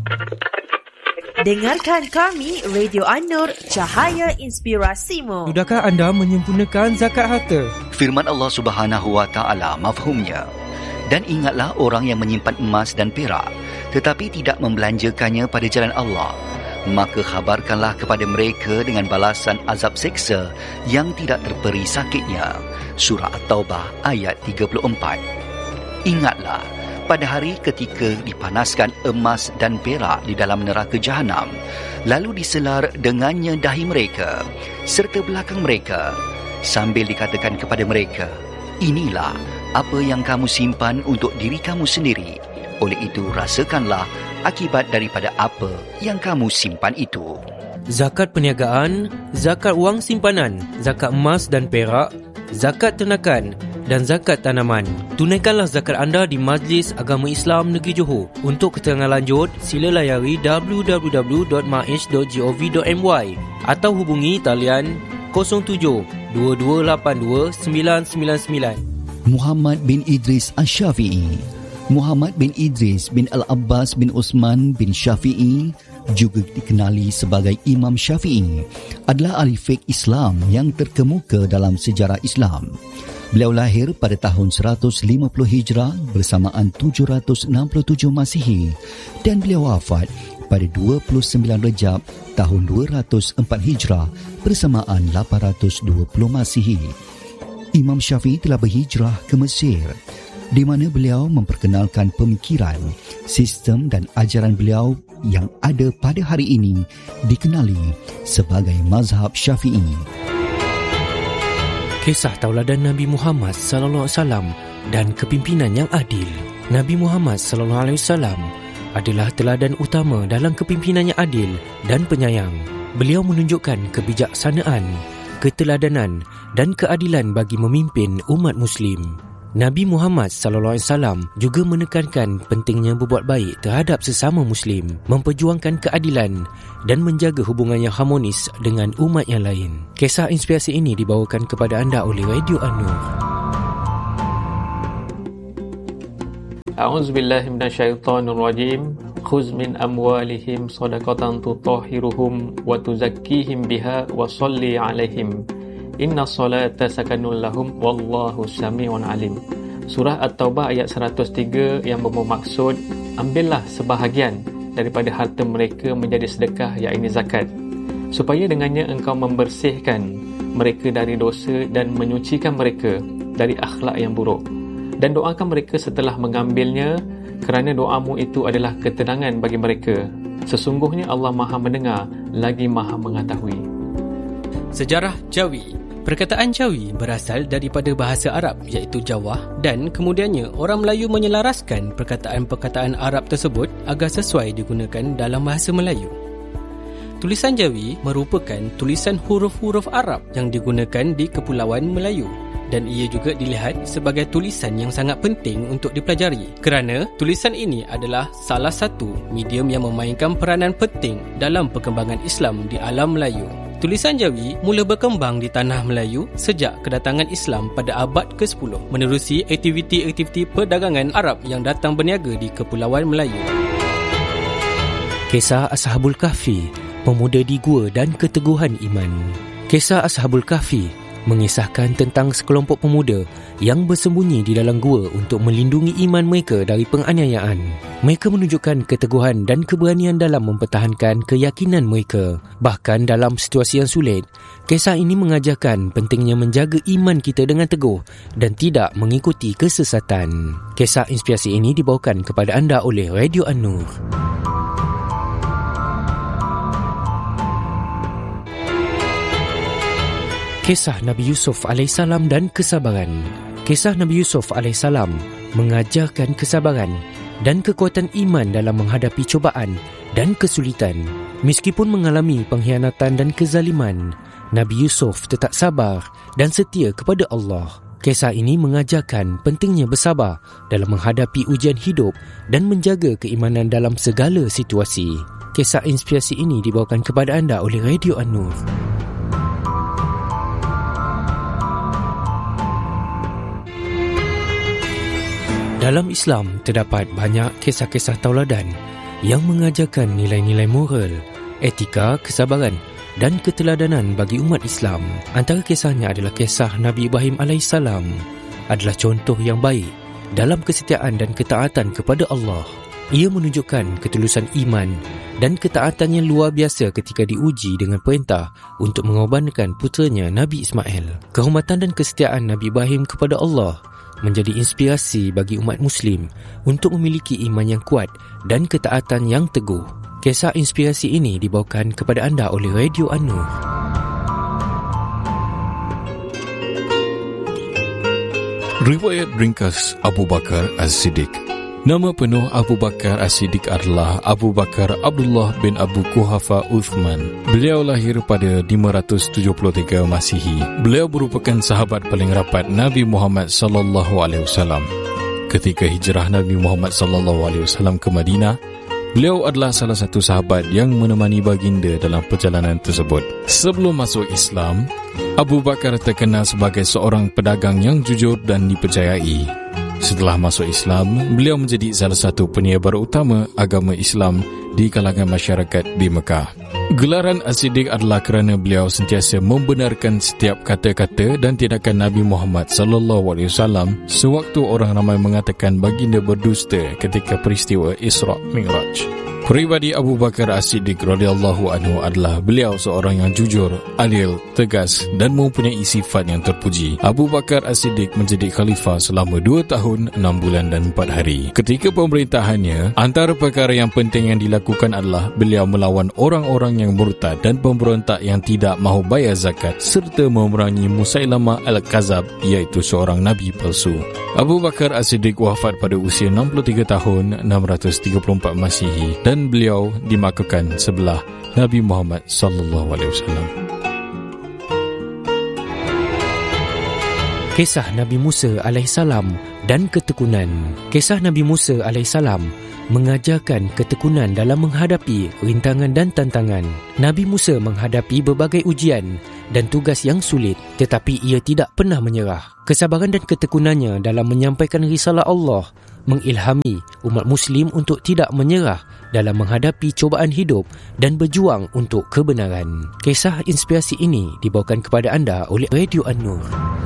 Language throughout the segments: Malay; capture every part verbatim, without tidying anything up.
Dengarkan kami, Radio An-Nur, Cahaya Inspirasimu. Sudahkah anda menyempurnakan zakat harta? Firman Allah Subhanahu Wa Taala mafhumnya. Dan ingatlah orang yang menyimpan emas dan perak, tetapi tidak membelanjakannya pada jalan Allah. Maka khabarkanlah kepada mereka dengan balasan azab seksa yang tidak terperi sakitnya. Surah At-Taubah ayat tiga puluh empat. Ingatlah, pada hari ketika dipanaskan emas dan perak di dalam neraka Jahanam, lalu diselar dengannya dahi mereka serta belakang mereka, sambil dikatakan kepada mereka, inilah apa yang kamu simpan untuk diri kamu sendiri. Oleh itu, rasakanlah akibat daripada apa yang kamu simpan itu. Zakat perniagaan, zakat wang simpanan, zakat emas dan perak, zakat ternakan dan zakat tanaman. Tunaikanlah zakat anda di Majlis Agama Islam Negeri Johor. Untuk keterangan lanjut, sila layari w w w dot maiz dot gov dot my atau hubungi talian kosong tujuh dua dua lapan dua sembilan sembilan sembilan. Muhammad bin Idris Asy-Syafi'i. Muhammad bin Idris bin Al-Abbas bin Osman bin Syafi'i, juga dikenali sebagai Imam Syafi'i, adalah ahli fiqh Islam yang terkemuka dalam sejarah Islam. Beliau lahir pada tahun seratus lima puluh Hijrah bersamaan tujuh ratus enam puluh tujuh Masihi dan beliau wafat pada dua puluh sembilan Rejab tahun dua ratus empat Hijrah bersamaan lapan ratus dua puluh Masihi. Imam Syafi'i telah berhijrah ke Mesir, di mana beliau memperkenalkan pemikiran, sistem dan ajaran beliau yang ada pada hari ini dikenali sebagai mazhab Syafi'i. Kisah tauladan Nabi Muhammad sallallahu alaihi wasallam dan kepimpinan yang adil. Nabi Muhammad sallallahu alaihi wasallam adalah teladan utama dalam kepimpinan yang adil dan penyayang. Beliau menunjukkan kebijaksanaan, keteladanan dan keadilan bagi memimpin umat Muslim. Nabi Muhammad sallallahu alaihi wasallam juga menekankan pentingnya berbuat baik terhadap sesama Muslim, memperjuangkan keadilan dan menjaga hubungan yang harmonis dengan umat yang lain. Kisah inspirasi ini dibawakan kepada anda oleh Radio An-Nur. A'udzubillahi minasyaitonirrajim. Khuz min amwalihim shadaqatan tutahhiruhum wa tuzakkihim biha wa shalli 'alaihim. Inna salata sakanun lahum wallahu sami'un alim. Surah At-Taubah ayat seratus tiga yang bermaksud, ambillah sebahagian daripada harta mereka menjadi sedekah, iaitu zakat, supaya dengannya engkau membersihkan mereka dari dosa dan menyucikan mereka dari akhlak yang buruk. Dan doakan mereka setelah mengambilnya, kerana doamu itu adalah ketenangan bagi mereka. Sesungguhnya Allah Maha mendengar lagi Maha mengetahui. Sejarah Jawi. Perkataan Jawi berasal daripada bahasa Arab iaitu Jawah, dan kemudiannya orang Melayu menyelaraskan perkataan-perkataan Arab tersebut agar sesuai digunakan dalam bahasa Melayu. Tulisan Jawi merupakan tulisan huruf-huruf Arab yang digunakan di Kepulauan Melayu, dan ia juga dilihat sebagai tulisan yang sangat penting untuk dipelajari kerana tulisan ini adalah salah satu medium yang memainkan peranan penting dalam perkembangan Islam di alam Melayu. Tulisan Jawi mula berkembang di tanah Melayu sejak kedatangan Islam pada abad kesepuluh menerusi aktiviti-aktiviti perdagangan Arab yang datang berniaga di Kepulauan Melayu. Kisah Ashabul Kahfi, pemuda di gua dan keteguhan iman. Kisah Ashabul Kahfi mengisahkan tentang sekelompok pemuda yang bersembunyi di dalam gua untuk melindungi iman mereka dari penganiayaan. Mereka menunjukkan keteguhan dan keberanian dalam mempertahankan keyakinan mereka. Bahkan dalam situasi yang sulit, kisah ini mengajarkan pentingnya menjaga iman kita dengan teguh dan tidak mengikuti kesesatan. Kisah inspirasi ini dibawakan kepada anda oleh Radio An-Nur. Kisah Nabi Yusuf alaihissalam dan kesabaran. Kisah Nabi Yusuf alaihissalam mengajarkan kesabaran dan kekuatan iman dalam menghadapi cubaan dan kesulitan. Meskipun mengalami pengkhianatan dan kezaliman, Nabi Yusuf tetap sabar dan setia kepada Allah. Kisah ini mengajarkan pentingnya bersabar dalam menghadapi ujian hidup dan menjaga keimanan dalam segala situasi. Kisah inspirasi ini dibawakan kepada anda oleh Radio An-Nur. Dalam Islam terdapat banyak kisah-kisah tauladan yang mengajarkan nilai-nilai moral, etika, kesabaran dan keteladanan bagi umat Islam. Antara kisahnya adalah kisah Nabi Ibrahim alaihissalam, adalah contoh yang baik dalam kesetiaan dan ketaatan kepada Allah. Ia menunjukkan ketulusan iman dan ketaatannya luar biasa ketika diuji dengan perintah untuk mengorbankan puteranya Nabi Ismail. Kehormatan dan kesetiaan Nabi Ibrahim kepada Allah menjadi inspirasi bagi umat Muslim untuk memiliki iman yang kuat dan ketaatan yang teguh. Kisah inspirasi ini dibawakan kepada anda oleh Radio An-Nur. Riwayat ringkas Abu Bakar As-Siddiq. Nama penuh Abu Bakar As-Siddiq adalah Abu Bakar Abdullah bin Abu Quhafa Uthman. Beliau lahir pada lima ratus tujuh puluh tiga Masihi. Beliau merupakan sahabat paling rapat Nabi Muhammad sallallahu alaihi wasallam. Ketika hijrah Nabi Muhammad sallallahu alaihi wasallam ke Madinah, beliau adalah salah satu sahabat yang menemani baginda dalam perjalanan tersebut. Sebelum masuk Islam, Abu Bakar terkenal sebagai seorang pedagang yang jujur dan dipercayai. Setelah masuk Islam, beliau menjadi salah satu penyebar utama agama Islam di kalangan masyarakat di Mekah. Gelaran As-Siddiq adalah kerana beliau sentiasa membenarkan setiap kata-kata dan tindakan Nabi Muhammad sallallahu alaihi wasallam sewaktu orang ramai mengatakan baginda berdusta ketika peristiwa Isra' Mi'raj. Peribadi Abu Bakar As-Siddiq radhiyallahu anhu adalah beliau seorang yang jujur, adil, tegas dan mempunyai sifat yang terpuji. Abu Bakar As-Siddiq menjadi khalifah selama dua tahun, enam bulan dan empat hari. Ketika pemerintahannya, antara perkara yang penting yang dilakukan adalah beliau melawan orang-orang yang murtad dan pemberontak yang tidak mahu bayar zakat serta memerangi Musailamah Al-Kazab, iaitu seorang nabi palsu. Abu Bakar As-Siddiq wafat pada usia enam puluh tiga tahun, enam ratus tiga puluh empat Masihi dan beliau dimakamkan sebelah Nabi Muhammad sallallahu alaihi wasallam. Kisah Nabi Musa alaihissalam dan ketekunan. Kisah Nabi Musa alaihissalam mengajarkan ketekunan dalam menghadapi rintangan dan tantangan. Nabi Musa menghadapi berbagai ujian dan tugas yang sulit, tetapi ia tidak pernah menyerah. Kesabaran dan ketekunannya dalam menyampaikan risalah Allah mengilhami umat Muslim untuk tidak menyerah dalam menghadapi cubaan hidup dan berjuang untuk kebenaran. Kisah inspirasi ini dibawakan kepada anda oleh Radio An-Nur.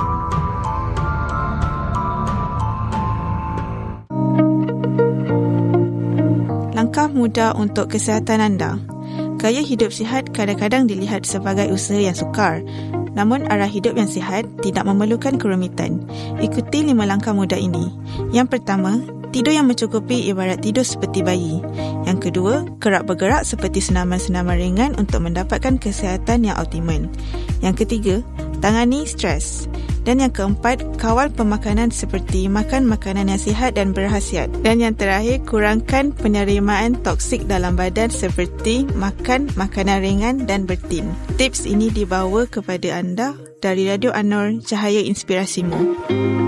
Langkah mudah untuk kesihatan anda. Gaya hidup sihat kadang-kadang dilihat sebagai usaha yang sukar. Namun arah hidup yang sihat tidak memerlukan kerumitan. Ikuti lima langkah mudah ini. Yang pertama, tidur yang mencukupi ibarat tidur seperti bayi. Yang kedua, kerap bergerak seperti senaman-senaman ringan untuk mendapatkan kesihatan yang optimal. Yang ketiga, tangani stres. Dan yang keempat, kawal pemakanan seperti makan makanan yang sihat dan berkhasiat. Dan yang terakhir, kurangkan penerimaan toksik dalam badan seperti makan makanan ringan dan bertin. Tips ini dibawa kepada anda dari Radio An-Nur, Cahaya Inspirasimu.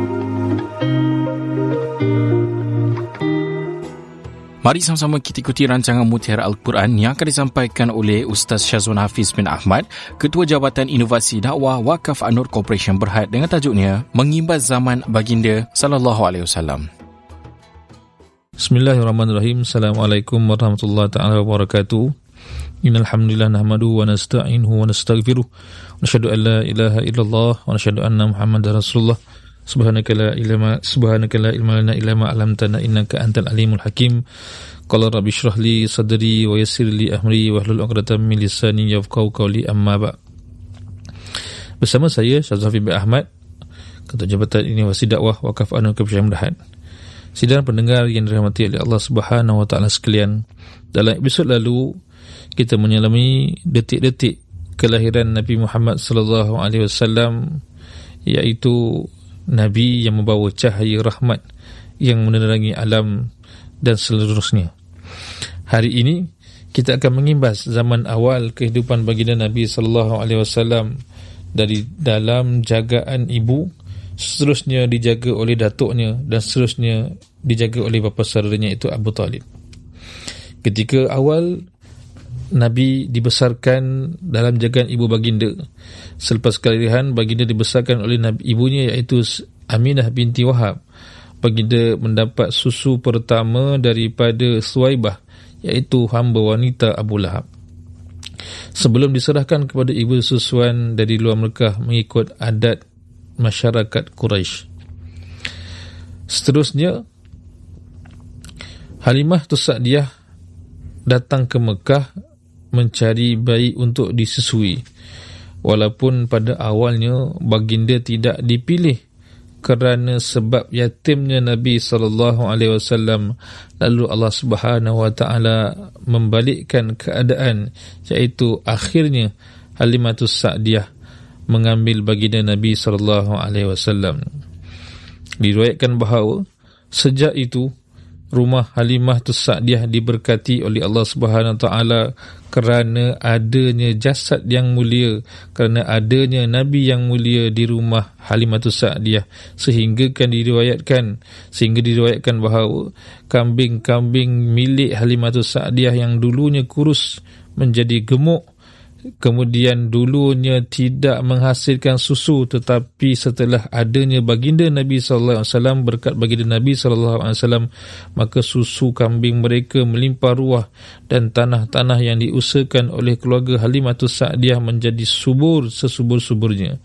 Mari sama-sama kita ikuti rancangan Mutiara Al-Quran yang akan disampaikan oleh Ustaz Syazwan Hafiz bin Ahmad, Ketua Jabatan Inovasi Dakwah Wakaf An-Nur Corporation Berhad, dengan tajuknya Mengimbas Zaman Baginda sallallahu alaihi wasallam. Bismillahirrahmanirrahim. Assalamualaikum warahmatullahi taala wabarakatuh. Innal hamdalillah nahmaduhu wa nasta'inuhu wa nastaghfiruh wa nashhadu an la ilaha illallah wa nashhadu anna Muhammadar Rasulullah. Subhanaka la ilma subhanaka la ilma lana illa ma 'allamtana innaka antal alimul hakim. Qala rabbi shrah li sadri wa yassir li amri wahlul 'uqdatam min lisani yafqahu qawli, amma ba'. Bersama saya Syazwan Hafiz bin Ahmad, Ketua Jabatan Inovasi Dakwah Wakaf An-Nur Corporation Berhad. Sidang pendengar yang dirahmati oleh Allah Subhanahu wa taala sekalian, dalam episod lalu kita menyelami detik-detik kelahiran Nabi Muhammad sallallahu alaihi wasallam, iaitu Nabi yang membawa cahaya rahmat yang menerangi alam dan seterusnya. Hari ini kita akan mengimbas zaman awal kehidupan baginda Nabi sallallahu alaihi wasallam dari dalam jagaan ibu, seterusnya dijaga oleh datuknya dan seterusnya dijaga oleh bapa saudaranya, itu Abu Talib. Ketika awal Nabi dibesarkan dalam jagaan ibu baginda. Selepas kelahiran, baginda dibesarkan oleh nabi, ibunya iaitu Aminah binti Wahab. Baginda mendapat susu pertama daripada Suwaibah iaitu hamba wanita Abu Lahab. Sebelum diserahkan kepada ibu susuan dari luar Mekah mengikut adat masyarakat Quraisy. Seterusnya, Halimah Tus-Sa'diyah datang ke Mekah mencari bayi untuk disusui. Walaupun pada awalnya baginda tidak dipilih kerana sebab yatimnya Nabi sallallahu alaihi wasallam, lalu Allah Subhanahu wa taala membalikkan keadaan, iaitu akhirnya Halimah Tus-Sa'diyah mengambil baginda Nabi sallallahu alaihi wasallam. Diriwayatkan bahawa sejak itu rumah Halimah Tus-Sa'diyah diberkati oleh Allah Subhanahu wa taala kerana adanya jasad yang mulia, kerana adanya Nabi yang mulia di rumah Halimah Tus-Sa'diyah, sehingga kan diriwayatkan sehingga diriwayatkan bahawa kambing-kambing milik Halimah Tus-Sa'diyah yang dulunya kurus menjadi gemuk, kemudian dulunya tidak menghasilkan susu, tetapi setelah adanya baginda Nabi sallallahu alaihi wasallam, berkat baginda Nabi sallallahu alaihi wasallam, maka susu kambing mereka melimpah ruah dan tanah-tanah yang diusahakan oleh keluarga Halimah Tus-Sa'diyah menjadi subur sesubur-suburnya.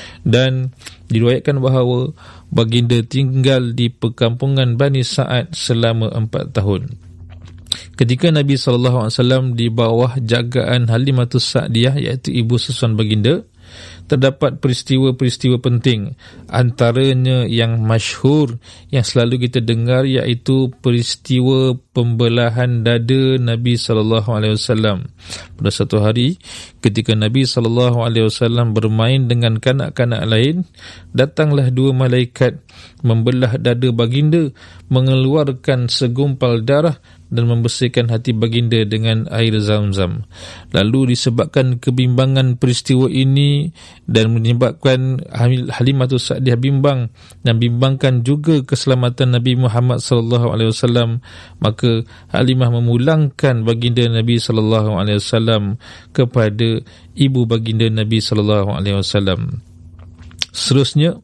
Dan diriwayatkan bahawa baginda tinggal di perkampungan Bani Sa'ad selama empat tahun. Ketika Nabi sallallahu alaihi wasallam di bawah jagaan Halimah Tus-Sa'diyah, iaitu ibu susuan baginda, terdapat peristiwa-peristiwa penting. Antaranya yang masyhur yang selalu kita dengar, iaitu peristiwa pembelahan dada Nabi sallallahu alaihi wasallam. Pada satu hari ketika Nabi sallallahu alaihi wasallam bermain dengan kanak-kanak lain, datanglah dua malaikat membelah dada baginda, mengeluarkan segumpal darah dan membersihkan hati baginda dengan air Zam-Zam. Lalu disebabkan kebimbangan peristiwa ini dan menyebabkan Halimah Tus-Sa'diyah bimbang dan bimbangkan juga keselamatan Nabi Muhammad sallallahu alaihi wasallam, maka Halimah memulangkan baginda Nabi sallallahu alaihi wasallam kepada ibu baginda Nabi sallallahu alaihi wasallam. Seterusnya,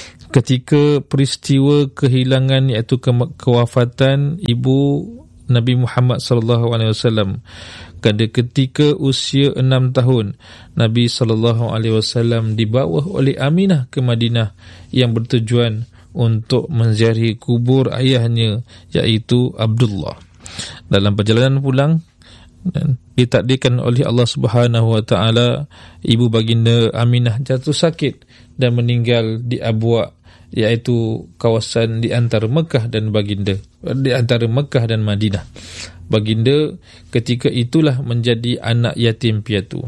ketika peristiwa kehilangan iaitu ke- kewafatan ibu Nabi Muhammad sallallahu alaihi wasallam, pada ketika usia enam tahun, Nabi sallallahu alaihi wasallam dibawa oleh Aminah ke Madinah yang bertujuan untuk menziarahi kubur ayahnya, iaitu Abdullah. Dalam perjalanan pulang, dan ditakdirkan oleh Allah Subhanahu wa taala, ibu baginda Aminah jatuh sakit dan meninggal di Abwa, iaitu kawasan di antara Mekah dan baginda, di antara Mekah dan Madinah. Baginda ketika itulah menjadi anak yatim piatu.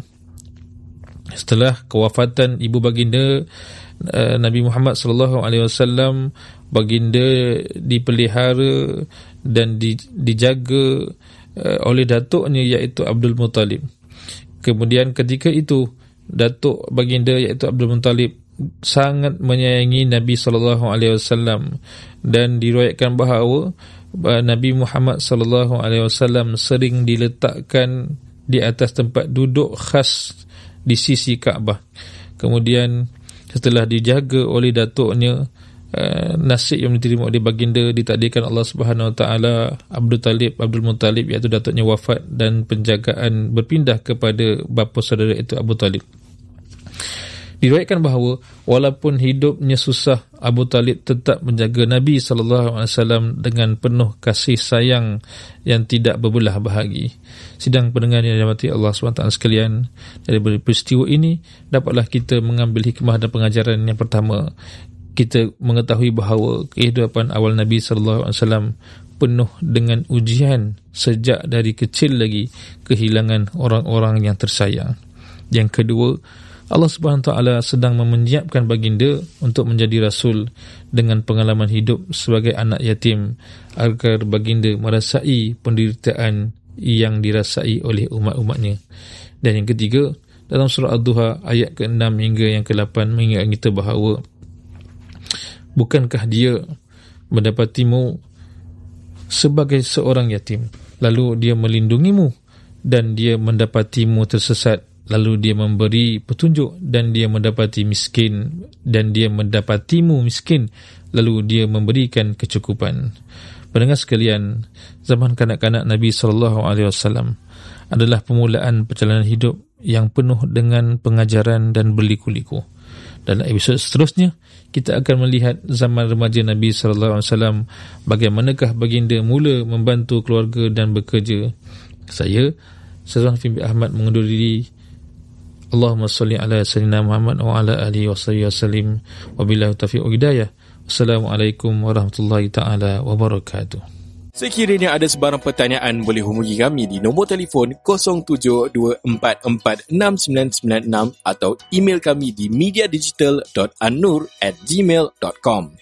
Setelah kewafatan ibu baginda uh, Nabi Muhammad sallallahu alaihi wasallam, baginda dipelihara dan di, dijaga uh, oleh datuknya, iaitu Abdul Muttalib. Kemudian ketika itu datuk baginda, iaitu Abdul Muttalib, sangat menyayangi Nabi sallallahu alaihi wasallam, dan diriwayatkan bahawa Nabi Muhammad sallallahu alaihi wasallam sering diletakkan di atas tempat duduk khas di sisi Kaabah. Kemudian setelah dijaga oleh datuknya, uh, nasib yang diterima oleh baginda ditakdirkan Allah Subhanahu wa taala, Abdul Talib Abdul Muttalib iaitu datuknya wafat dan penjagaan berpindah kepada bapa saudara itu Abu Talib. Diriwayatkan bahawa walaupun hidupnya susah, Abu Talib tetap menjaga Nabi sallallahu alaihi wasallam dengan penuh kasih sayang yang tidak berbelah bahagi. Sidang pendengar yang dirahmati Allah subhanahu wa taala sekalian, dari peristiwa ini dapatlah kita mengambil hikmah dan pengajaran. Yang pertama, kita mengetahui bahawa kehidupan awal Nabi sallallahu alaihi wasallam penuh dengan ujian sejak dari kecil lagi, kehilangan orang-orang yang tersayang. Yang kedua, Allah Subhanahu Wa Taala sedang menyiapkan baginda untuk menjadi rasul dengan pengalaman hidup sebagai anak yatim, agar baginda merasai penderitaan yang dirasai oleh umat-umatnya. Dan yang ketiga, dalam surah Ad-Duha ayat ke enam hingga yang ke lapan mengingatkan kita bahawa bukankah dia mendapatimu sebagai seorang yatim, lalu dia melindungimu, dan dia mendapatimu tersesat, lalu dia memberi petunjuk, dan dia mendapati miskin dan dia mendapatimu miskin, lalu dia memberikan kecukupan. Pendengar sekalian, zaman kanak-kanak Nabi sallallahu alaihi wasallam adalah permulaan perjalanan hidup yang penuh dengan pengajaran dan berliku-liku. Dalam episod seterusnya, kita akan melihat zaman remaja Nabi sallallahu alaihi wasallam, bagaimanakah baginda mula membantu keluarga dan bekerja. Saya, Syazwan Fimbi Ahmad mengundur diri. Allahumma salli ala sayyidina Muhammad wa ala alihi wa sahbihi wasallim. Wabillahi taufiq wa hidayah. Wassalamualaikum warahmatullahi taala wabarakatuh. Sekiranya ada sebarang pertanyaan, boleh hubungi kami di nombor telefon kosong tujuh dua empat empat enam sembilan sembilan enam atau email kami di mediadigital dot annur at gmail dot com.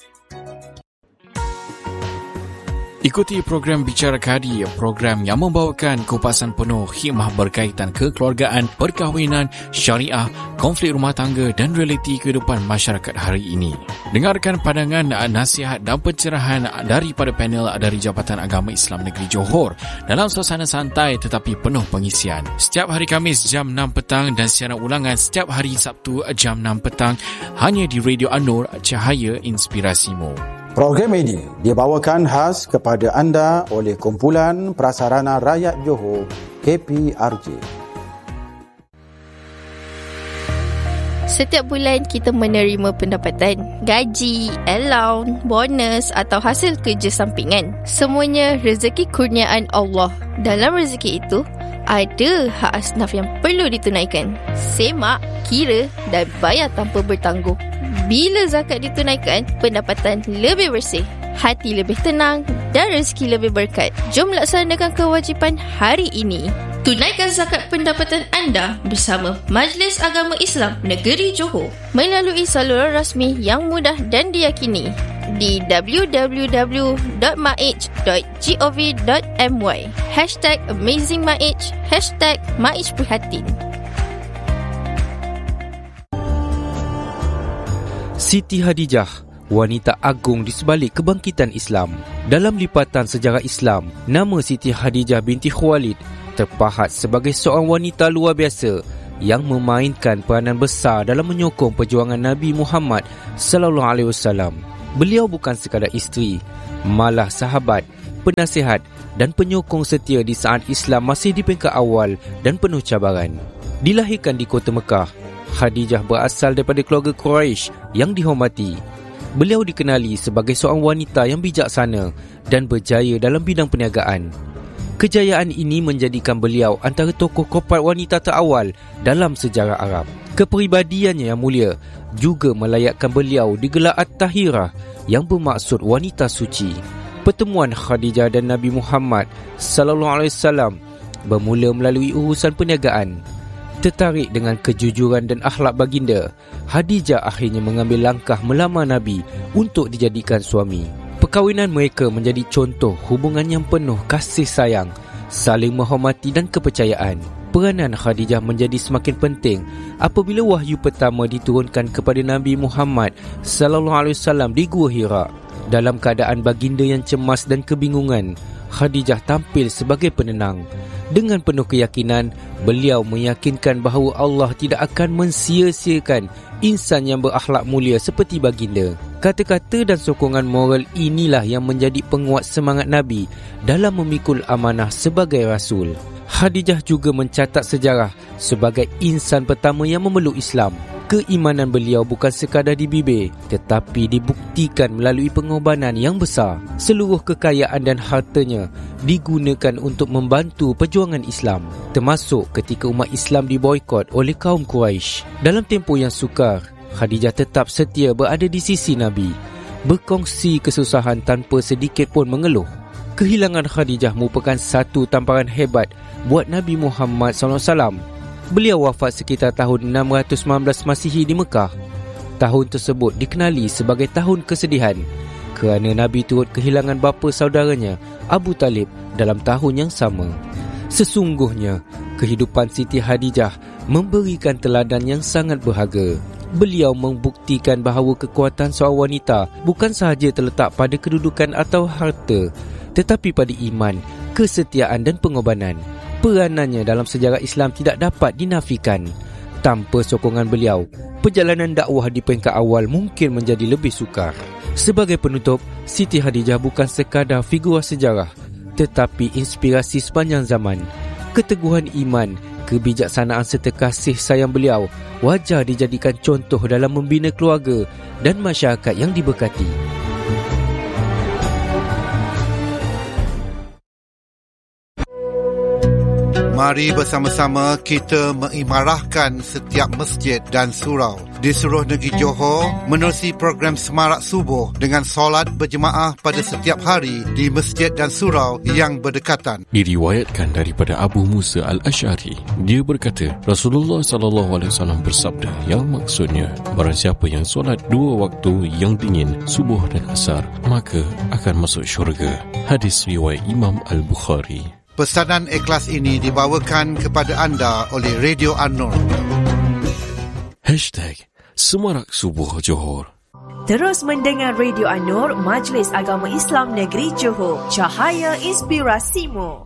Ikuti program Bicara Kadi, program yang membawakan kupasan penuh hikmah berkaitan kekeluargaan, perkahwinan, syariah, konflik rumah tangga dan realiti kehidupan masyarakat hari ini. Dengarkan pandangan, nasihat dan pencerahan daripada panel dari Jabatan Agama Islam Negeri Johor dalam suasana santai tetapi penuh pengisian. Setiap hari Khamis jam enam petang dan siaran ulangan setiap hari Sabtu jam enam petang hanya di Radio An-Nur, Cahaya Inspirasimu. Program ini dibawakan khas kepada anda oleh Kumpulan Prasarana Rakyat Johor, K P R J. Setiap bulan kita menerima pendapatan, gaji, allowance, bonus atau hasil kerja sampingan. Semuanya rezeki kurniaan Allah. Dalam rezeki itu, ada hak asnaf yang perlu ditunaikan. Semak, kira dan bayar tanpa bertangguh. Bila zakat ditunaikan, pendapatan lebih bersih, hati lebih tenang dan rezeki lebih berkat. Jom laksanakan kewajipan hari ini. Tunaikan zakat pendapatan anda bersama Majlis Agama Islam Negeri Johor melalui saluran rasmi yang mudah dan diyakini di w w w dot maij dot gov dot my, hashtag AmazingMaij, hashtag Maij Prihatin. Siti Khadijah, wanita agung di sebalik kebangkitan Islam. Dalam lipatan sejarah Islam, nama Siti Khadijah binti Khuwailid terpahat sebagai seorang wanita luar biasa yang memainkan peranan besar dalam menyokong perjuangan Nabi Muhammad sallallahu alaihi wasallam. Beliau bukan sekadar isteri, malah sahabat, penasihat dan penyokong setia di saat Islam masih di peringkat awal dan penuh cabaran. Dilahirkan di kota Mekah, Khadijah berasal daripada keluarga Quraisy yang dihormati. Beliau dikenali sebagai seorang wanita yang bijaksana dan berjaya dalam bidang perniagaan. Kejayaan ini menjadikan beliau antara tokoh korporat wanita terawal dalam sejarah Arab. Kepribadiannya yang mulia juga melayakkan beliau digelar At-Tahirah yang bermaksud wanita suci. Pertemuan Khadijah dan Nabi Muhammad sallallahu alaihi wasallam bermula melalui urusan perniagaan. Tertarik dengan kejujuran dan akhlak baginda, Khadijah akhirnya mengambil langkah melamar Nabi untuk dijadikan suami. Perkahwinan mereka menjadi contoh hubungan yang penuh kasih sayang, saling menghormati dan kepercayaan. Peranan Khadijah menjadi semakin penting apabila wahyu pertama diturunkan kepada Nabi Muhammad sallallahu alaihi wasallam di Gua Hira. Dalam keadaan baginda yang cemas dan kebingungan, Khadijah tampil sebagai penenang. Dengan penuh keyakinan, beliau meyakinkan bahawa Allah tidak akan mensia-siakan insan yang berakhlak mulia seperti baginda. Kata-kata dan sokongan moral inilah yang menjadi penguat semangat Nabi dalam memikul amanah sebagai Rasul. Khadijah juga mencatat sejarah sebagai insan pertama yang memeluk Islam. Keimanan beliau bukan sekadar di bibir, tetapi dibuktikan melalui pengorbanan yang besar. Seluruh kekayaan dan hartanya digunakan untuk membantu perjuangan Islam, termasuk ketika umat Islam diboikot oleh kaum Quraisy. Dalam tempoh yang sukar, Khadijah tetap setia berada di sisi Nabi, berkongsi kesusahan tanpa sedikit pun mengeluh. Kehilangan Khadijah merupakan satu tamparan hebat buat Nabi Muhammad sallallahu alaihi wasallam. Beliau wafat sekitar tahun enam ratus sembilan belas Masihi di Mekah. Tahun tersebut dikenali sebagai tahun kesedihan kerana Nabi turut kehilangan bapa saudaranya Abu Talib dalam tahun yang sama. Sesungguhnya, kehidupan Siti Khadijah memberikan teladan yang sangat berharga. Beliau membuktikan bahawa kekuatan seorang wanita bukan sahaja terletak pada kedudukan atau harta, tetapi pada iman, kesetiaan dan pengorbanan. Peranannya dalam sejarah Islam tidak dapat dinafikan. Tanpa sokongan beliau, perjalanan dakwah di peringkat awal mungkin menjadi lebih sukar. Sebagai penutup, Siti Khadijah bukan sekadar figura sejarah tetapi inspirasi sepanjang zaman. Keteguhan iman, kebijaksanaan serta kasih sayang beliau wajar dijadikan contoh dalam membina keluarga dan masyarakat yang diberkati. Mari bersama-sama kita mengimarahkan setiap masjid dan surau di seluruh negeri Johor menerusi program Semarak Subuh dengan solat berjemaah pada setiap hari di masjid dan surau yang berdekatan. Diriwayatkan daripada Abu Musa Al-Asy'ari, dia berkata, Rasulullah sallallahu alaihi wasallam bersabda, yang maksudnya, barang siapa yang solat dua waktu yang dingin, subuh dan asar, maka akan masuk syurga. Hadis riwayat Imam Al-Bukhari. Pesanan ikhlas ini dibawakan kepada anda oleh Radio An-Nur. Hashtag Semarak Subuh Johor. Terus mendengar Radio An-Nur, Majlis Agama Islam Negeri Johor, cahaya inspirasimu.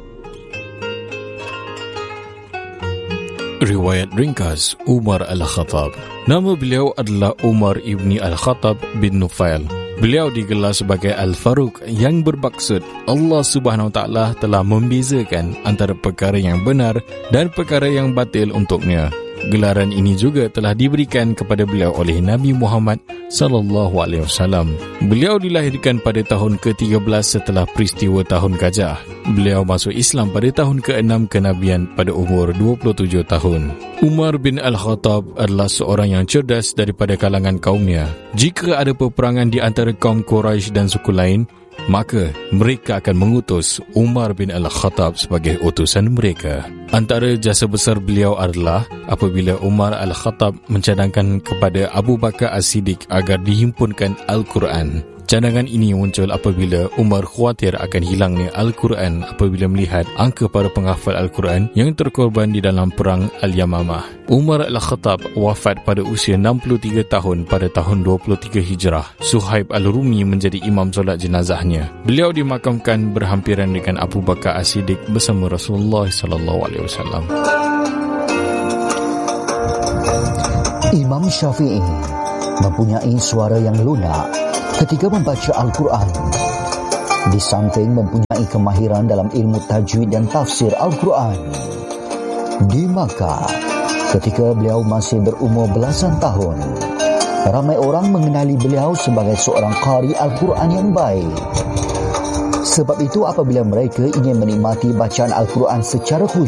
Riwayat ringkas Umar Al-Khattab. Nama beliau adalah Umar ibni Al-Khattab bin Nufail. Beliau digelar sebagai Al-Faruq yang bermaksud Allah Subhanahu Wa Taala telah membezakan antara perkara yang benar dan perkara yang batil untuknya. Gelaran ini juga telah diberikan kepada beliau oleh Nabi Muhammad sallallahu alaihi wasallam. Beliau dilahirkan pada tahun ke tiga belas setelah peristiwa Tahun Gajah. Beliau masuk Islam pada tahun ke enam kenabian pada umur dua puluh tujuh tahun. Umar bin Al-Khattab adalah seorang yang cerdas daripada kalangan kaumnya. Jika ada peperangan di antara kaum Quraisy dan suku lain, maka mereka akan mengutus Umar bin Al-Khattab sebagai utusan mereka. Antara jasa besar beliau adalah apabila Umar Al-Khattab mencadangkan kepada Abu Bakar As-Siddiq agar dihimpunkan Al-Quran. Cadangan ini muncul apabila Umar khawatir akan hilangnya Al-Quran apabila melihat angka para penghafal Al-Quran yang terkorban di dalam perang Al-Yamamah. Umar Al-Khattab wafat pada usia enam puluh tiga tahun pada tahun dua puluh tiga Hijrah. Suhaib Al-Rumi menjadi imam solat jenazahnya. Beliau dimakamkan berhampiran dengan Abu Bakar As-Siddiq bersama Rasulullah sallallahu alaihi wasallam. Imam Syafi'i mempunyai suara yang lunak ketika membaca Al-Quran. Di samping mempunyai kemahiran dalam ilmu tajwid dan tafsir Al-Quran. Di Makkah, ketika beliau masih berumur belasan tahun, ramai orang mengenali beliau sebagai seorang qari Al-Quran yang baik. Sebab itu apabila mereka ingin menikmati bacaan Al-Quran secara khusyuk,